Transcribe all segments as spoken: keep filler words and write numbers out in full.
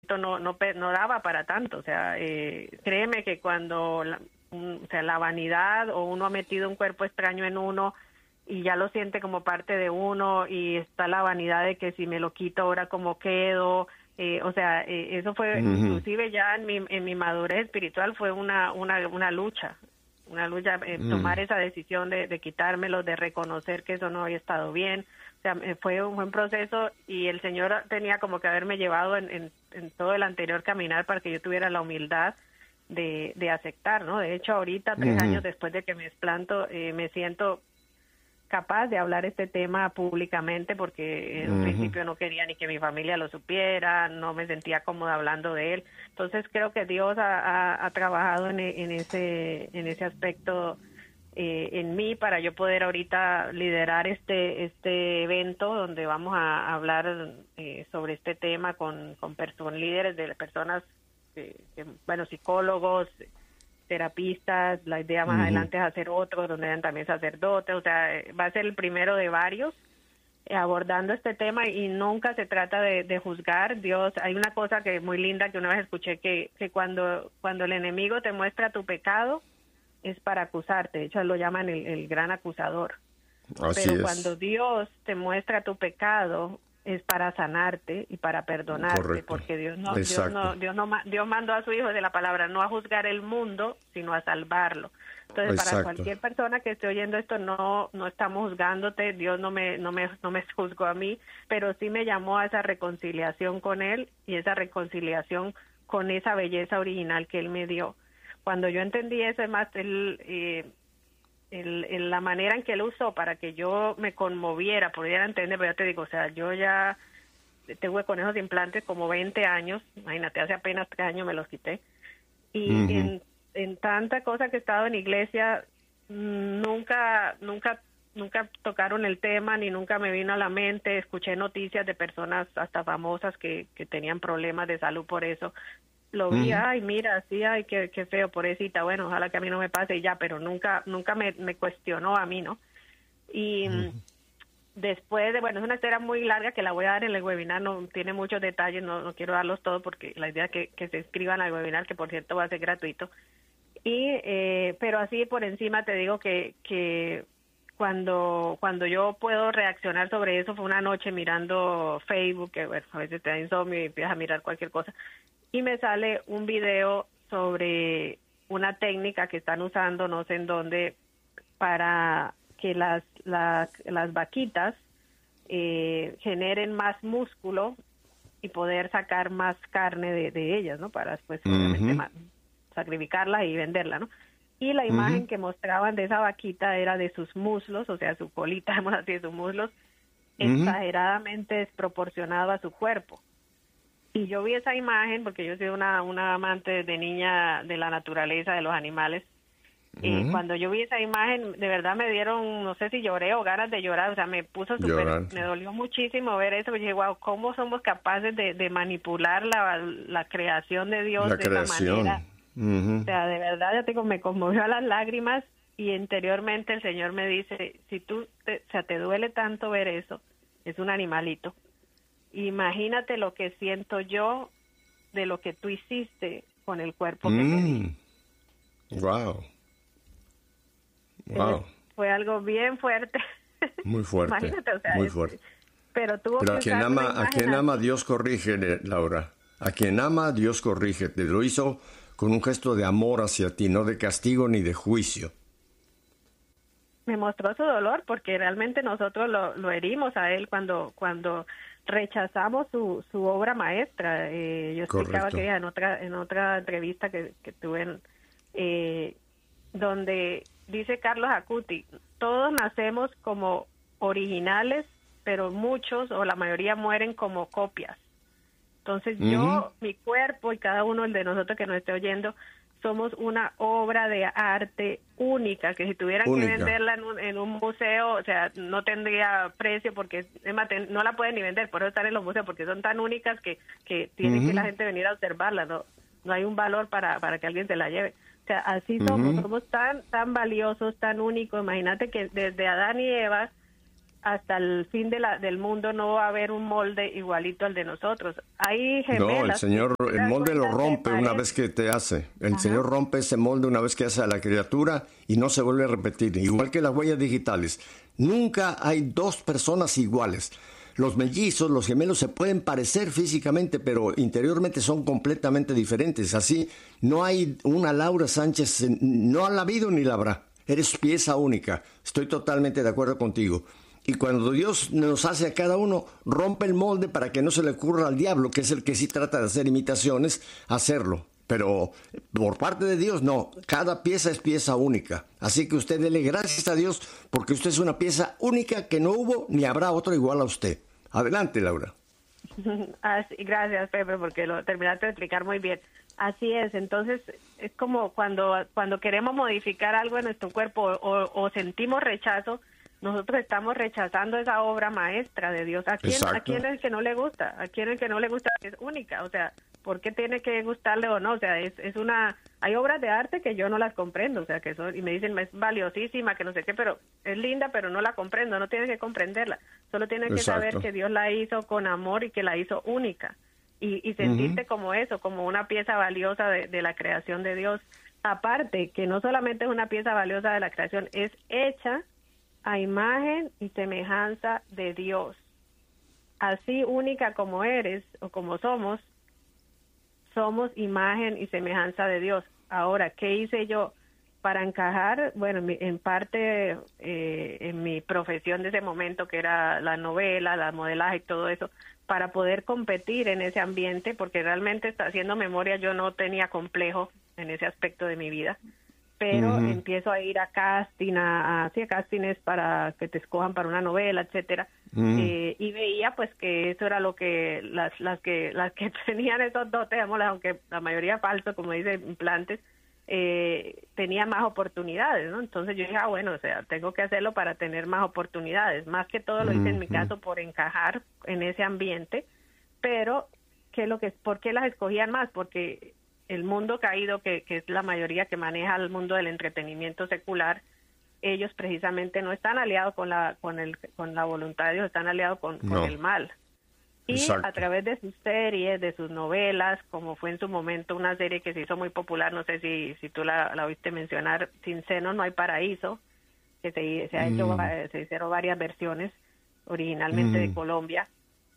no no no daba para tanto. O sea, eh, créeme que cuando la, un, o sea, la vanidad o uno ha metido un cuerpo extraño en uno y ya lo siente como parte de uno y está la vanidad de que si me lo quito ahora cómo quedo, eh, o sea, eh, eso fue uh-huh. inclusive ya en mi en mi madurez espiritual fue una una una lucha, una lucha eh, uh-huh. tomar esa decisión de, de quitármelo, de reconocer que eso no había estado bien. O sea, fue un buen proceso y el Señor tenía como que haberme llevado en, en, en todo el anterior caminar para que yo tuviera la humildad de, de aceptar, ¿no? De hecho, ahorita, tres uh-huh. años después de que me explanto, eh, me siento capaz de hablar este tema públicamente porque en uh-huh. un principio no quería ni que mi familia lo supiera, no me sentía cómoda hablando de él. Entonces creo que Dios ha, ha, ha trabajado en, en ese en ese aspecto eh, en mí para yo poder ahorita liderar este este evento donde vamos a hablar eh, sobre este tema con con personas líderes de personas eh, que, bueno, psicólogos, terapistas. La idea más uh-huh. adelante es hacer otro donde eran también sacerdotes, o sea, va a ser el primero de varios eh, abordando este tema y nunca se trata de, de juzgar. Dios, hay una cosa que muy linda que una vez escuché que, que cuando, cuando el enemigo te muestra tu pecado es para acusarte, de hecho lo llaman el, el gran acusador. Así Pero es. cuando Dios te muestra tu pecado es para sanarte y para perdonarte. Correcto. Porque Dios no, Dios no, Dios no, Dios mandó a su Hijo de la palabra no a juzgar el mundo, sino a salvarlo. Entonces, Exacto. para cualquier persona que esté oyendo esto, no, no estamos juzgándote. Dios no me, no me, no me juzgó a mí, pero sí me llamó a esa reconciliación con Él y esa reconciliación con esa belleza original que Él me dio. Cuando yo entendí eso, es más, Él eh, El, el, la manera en que él usó para que yo me conmoviera, pudiera entender, pero ya te digo, o sea, yo ya tuve con esos implantes como veinte años, imagínate, hace apenas tres años me los quité, y uh-huh. en, en tanta cosa que he estado en iglesia, nunca, nunca, nunca tocaron el tema, ni nunca me vino a la mente, escuché noticias de personas hasta famosas que, que tenían problemas de salud por eso. Lo vi, uh-huh. ay, mira, sí, ay, qué, qué feo, pobrecita, bueno, ojalá que a mí no me pase y ya, pero nunca nunca me, me cuestionó a mí, ¿no? Y uh-huh. después de, bueno, es una historia muy larga que la voy a dar en el webinar, no tiene muchos detalles, no, no quiero darlos todos porque la idea es que, que se inscriban al webinar, que por cierto va a ser gratuito. Y, eh, pero así por encima te digo que, que cuando cuando yo puedo reaccionar sobre eso fue una noche mirando Facebook, que bueno, a veces te da insomnio y empiezas a mirar cualquier cosa, y me sale un video sobre una técnica que están usando, no sé en dónde, para que las las, las vaquitas eh, generen más músculo y poder sacar más carne de, de ellas, ¿no? Para después uh-huh. obviamente más, sacrificarla y venderla, ¿no? Y la imagen uh-huh. que mostraban de esa vaquita era de sus muslos, o sea, su colita, digamos así, de sus muslos, uh-huh. exageradamente desproporcionado a su cuerpo. Y yo vi esa imagen porque yo soy una, una amante de niña de la naturaleza, de los animales. Uh-huh. Eh, cuando yo vi esa imagen, de verdad me dieron, no sé si lloré o ganas de llorar, o sea, me puso súper, me dolió muchísimo ver eso. Yo dije, wow, ¿cómo somos capaces de, de manipular la, la creación de Dios la de creación. esa manera? Uh-huh. O sea, de verdad, ya te digo, me conmovió a las lágrimas y interiormente el Señor me dice, si tú, te, o sea, te duele tanto ver eso, es un animalito. Imagínate lo que siento yo de lo que tú hiciste con el cuerpo que mm. te di. Wow. Wow. Entonces, fue algo bien fuerte. Muy fuerte. Imagínate, o sea, muy es, fuerte. Pero tuvo pero que a quien ama, a quien ama Dios corrige, Laura. A quien ama Dios corrige. Te lo hizo con un gesto de amor hacia ti, no de castigo ni de juicio. Me mostró su dolor porque realmente nosotros lo, lo herimos a él cuando cuando rechazamos su, su obra maestra. Eh, yo explicaba Correcto. que en otra en otra entrevista que, que tuve en, eh, donde dice Carlos Acuti, todos nacemos como originales, pero muchos o la mayoría mueren como copias. Entonces uh-huh. yo, mi cuerpo y cada uno de nosotros que nos esté oyendo, somos una obra de arte única, que si tuvieran única. que venderla en un, en un museo, o sea, no tendría precio porque es más, no la pueden ni vender, por eso están en los museos, porque son tan únicas que, que tiene uh-huh. que la gente venir a observarla, no no hay un valor para, para que alguien se la lleve. O sea, así somos, uh-huh. somos tan tan valiosos, tan únicos. Imagínate que desde Adán y Eva hasta el fin de la, del mundo no va a haber un molde igualito al de nosotros. Hay gemelas. No, el Señor, el molde lo rompe una vez que te hace. El Ajá. Señor rompe ese molde una vez que hace a la criatura y no se vuelve a repetir. Igual que las huellas digitales. Nunca hay dos personas iguales. Los mellizos, los gemelos se pueden parecer físicamente, pero interiormente son completamente diferentes. Así, no hay una Laura Sánchez, no la ha habido ni la habrá. Eres pieza única. Estoy totalmente de acuerdo contigo. Y cuando Dios nos hace a cada uno, rompe el molde para que no se le ocurra al diablo, que es el que sí trata de hacer imitaciones, hacerlo. Pero por parte de Dios, no. Cada pieza es pieza única. Así que usted dele gracias a Dios porque usted es una pieza única que no hubo ni habrá otro igual a usted. Adelante, Laura. Así, gracias, Pepe, porque lo terminaste de explicar muy bien. Así es. Entonces, es como cuando, cuando queremos modificar algo en nuestro cuerpo o, o sentimos rechazo, nosotros estamos rechazando esa obra maestra de Dios. ¿A quién, ¿A quién es el que no le gusta? ¿A quién es el que no le gusta? Es única, o sea, ¿por qué tiene que gustarle o no? O sea, es, es una... Hay obras de arte que yo no las comprendo, o sea, que son... Y me dicen, es valiosísima, que no sé qué, pero es linda, pero no la comprendo, no tienes que comprenderla. Solo tienes que Exacto. saber que Dios la hizo con amor y que la hizo única. Y, y sentirte uh-huh. como eso, como una pieza valiosa de, de la creación de Dios. Aparte, que no solamente es una pieza valiosa de la creación, es hecha a imagen y semejanza de Dios. Así única como eres o como somos, somos imagen y semejanza de Dios. Ahora, ¿qué hice yo para encajar? Bueno, en parte eh, en mi profesión de ese momento, que era la novela, la modelaje y todo eso, para poder competir en ese ambiente, porque realmente, haciendo memoria, yo no tenía complejo en ese aspecto de mi vida. Pero uh-huh. empiezo a ir a casting, a, a, sí, a castings para que te escojan para una novela, etcétera, uh-huh. eh, y veía pues que eso era lo que las las que las que tenían esos dotes, aunque la mayoría falso, como dice, implantes, eh, tenían más oportunidades, ¿no? Entonces yo dije, ah, bueno, o sea, tengo que hacerlo para tener más oportunidades. Más que todo lo hice uh-huh. en mi caso por encajar en ese ambiente, pero ¿qué lo que por qué las escogían más? Porque el mundo caído, que, que es la mayoría que maneja el mundo del entretenimiento secular, ellos precisamente no están aliados con la con el con la voluntad de Dios, están aliados con, no. con el mal. Y Exacto. a través de sus series, de sus novelas, como fue en su momento una serie que se hizo muy popular, no sé si si tú la, la oíste mencionar, Sin Seno no hay paraíso, que se, se ha hecho mm. se hicieron varias versiones, originalmente mm. de Colombia.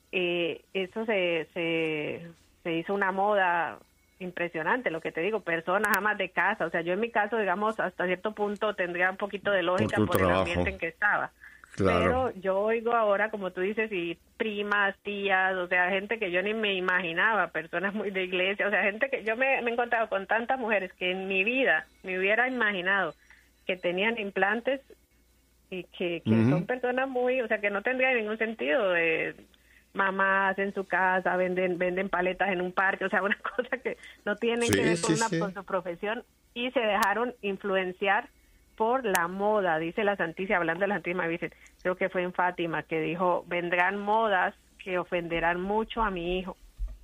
Eh, eso se, se se hizo una moda impresionante, lo que te digo, personas amas de casa, o sea, yo en mi caso, digamos, hasta cierto punto tendría un poquito de lógica por, por el ambiente en que estaba, claro. Pero yo oigo ahora, como tú dices, y primas, tías, o sea, gente que yo ni me imaginaba, personas muy de iglesia, o sea, gente que yo me, me he encontrado con tantas mujeres que en mi vida me hubiera imaginado que tenían implantes y que, que uh-huh. son personas muy, o sea, que no tendría ningún sentido de... mamás en su casa, venden venden paletas en un parque, o sea, una cosa que no tienen sí, que ver con, sí, una, sí. con su profesión, y se dejaron influenciar por la moda, dice la Santísima, hablando de la Santísima Virgen, creo que fue en Fátima, que dijo, vendrán modas que ofenderán mucho a mi hijo,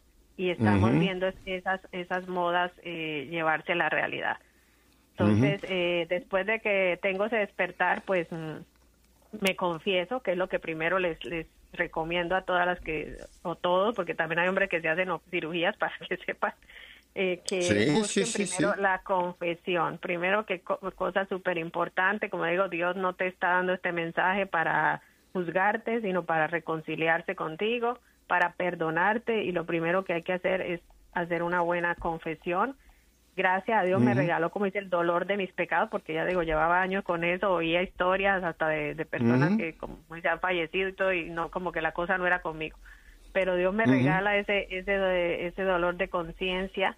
y estamos uh-huh. viendo esas esas modas eh, llevarse a la realidad. Entonces, uh-huh. eh, después de que tengo ese despertar, pues mm, me confieso, que es lo que primero les les recomiendo a todas las que, o todos, porque también hay hombres que se hacen cirugías, para que sepan, eh, que sí, busquen sí, primero sí. la confesión. Primero, que co- cosa súper importante, como digo, Dios no te está dando este mensaje para juzgarte, sino para reconciliarse contigo, para perdonarte, y lo primero que hay que hacer es hacer una buena confesión. Gracias a Dios uh-huh. me regaló, como dice, el dolor de mis pecados, porque ya digo, llevaba años con eso, oía historias hasta de, de personas uh-huh. que como se han fallecido y todo, y no, como que la cosa no era conmigo. Pero Dios me uh-huh. regala ese ese ese dolor de conciencia.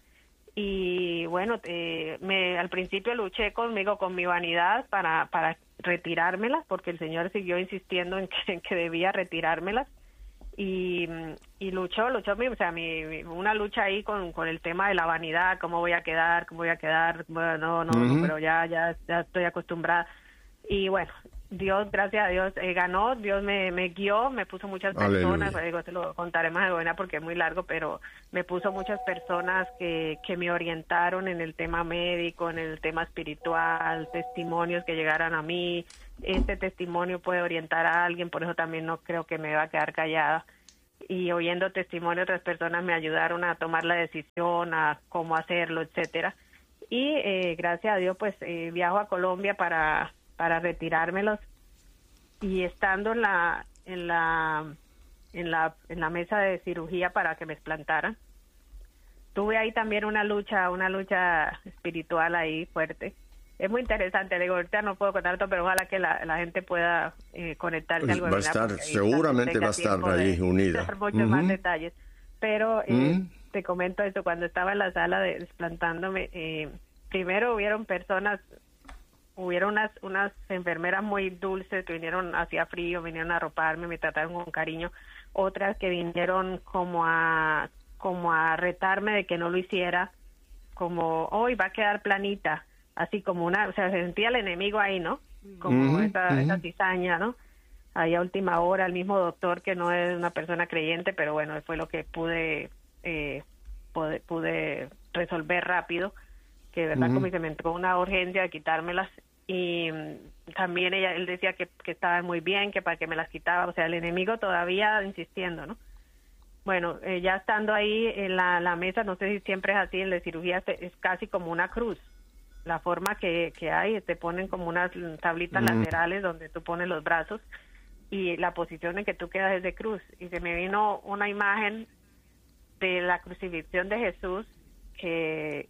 Y bueno, eh, me al principio luché conmigo, con mi vanidad, para para retirármelas, porque el Señor siguió insistiendo en que, en que debía retirármelas. Y, y luchó, luchó, o sea, mi, mi, una lucha ahí con, con el tema de la vanidad, cómo voy a quedar, cómo voy a quedar, bueno, no, no, uh-huh. no pero ya, ya, ya estoy acostumbrada. Y bueno, Dios, gracias a Dios, eh, ganó, Dios me, me guió, me puso muchas personas, pues, digo, te lo contaré más adelante porque es muy largo, pero me puso muchas personas que, que me orientaron en el tema médico, en el tema espiritual, testimonios que llegaran a mí. Este testimonio puede orientar a alguien, por eso también no creo que me va a quedar callada. Y oyendo testimonio, otras personas me ayudaron a tomar la decisión, a cómo hacerlo, etcétera. Y eh, gracias a Dios, pues eh, viajo a Colombia para para retirármelos, y estando en la en la en la en la mesa de cirugía para que me explantaran, tuve ahí también una lucha una lucha espiritual ahí fuerte. Es muy interesante, digo, ahorita no puedo contar todo, pero ojalá que la, la gente pueda eh, conectarse pues al webinar. Va a estar, seguramente va a estar ahí de, unida. De muchos uh-huh. más detalles, pero eh, uh-huh. te comento esto, cuando estaba en la sala de desplantándome, eh, primero hubieron personas Hubieron unas unas enfermeras muy dulces que vinieron, hacía frío, vinieron a arroparme, me trataron con cariño. Otras que vinieron como a como a retarme de que no lo hiciera, como, hoy va a quedar planita, así como una, o sea, se sentía el enemigo ahí, ¿no? Como uh-huh, esa, uh-huh. esa cizaña, ¿no? Ahí a última hora, el mismo doctor, que no es una persona creyente, pero bueno, fue lo que pude, eh, pude, pude resolver rápido, que de verdad uh-huh. como se me entró una urgencia de quitármelas. Y también ella, él decía que, que estaba muy bien, que para que me las quitaba, o sea, el enemigo todavía insistiendo, ¿no? Bueno, eh, ya estando ahí en la, la mesa, no sé si siempre es así, en la cirugía es casi como una cruz, la forma que, que hay, te ponen como unas tablitas mm. laterales donde tú pones los brazos, y la posición en que tú quedas es de cruz, y se me vino una imagen de la crucifixión de Jesús, que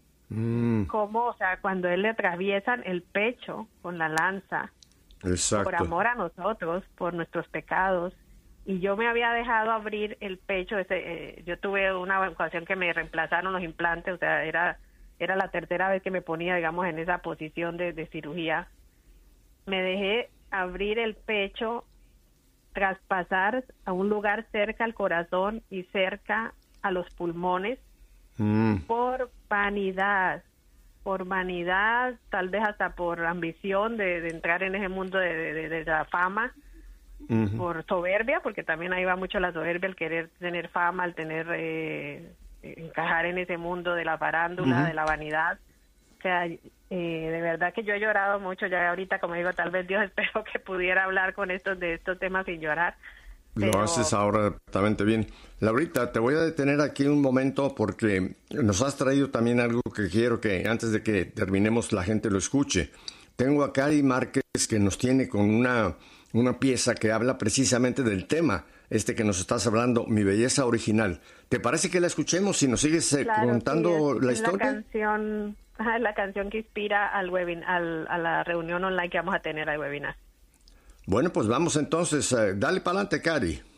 Mm. como, o sea, cuando él le atraviesan el pecho con la lanza, Exacto. por amor a nosotros, por nuestros pecados, y yo me había dejado abrir el pecho, ese, eh, yo tuve una ocasión que me reemplazaron los implantes, o sea, era era la tercera vez que me ponía, digamos, en esa posición de, de cirugía. Me dejé abrir el pecho, traspasar a un lugar cerca al corazón y cerca a los pulmones, Mm. por vanidad, por vanidad, tal vez hasta por ambición de, de entrar en ese mundo de, de, de la fama, uh-huh. por soberbia, porque también ahí va mucho la soberbia, el querer tener fama, el tener, eh, encajar en ese mundo de la farándula, uh-huh. de la vanidad. O sea, eh, de verdad que yo he llorado mucho, ya ahorita, como digo, tal vez Dios espero que pudiera hablar con estos de estos temas sin llorar. Pero... Lo haces ahora totalmente bien. Laurita, te voy a detener aquí un momento porque nos has traído también algo que quiero que antes de que terminemos la gente lo escuche. Tengo a Cari Márquez que nos tiene con una, una pieza que habla precisamente del tema este que nos estás hablando, Mi Belleza Original. ¿Te parece que la escuchemos y nos sigues eh, claro, contando sí, es, la historia? La canción, la canción que inspira al webinar, al, a la reunión online que vamos a tener al webinar. Bueno, pues vamos entonces. Uh, dale para adelante, Cari.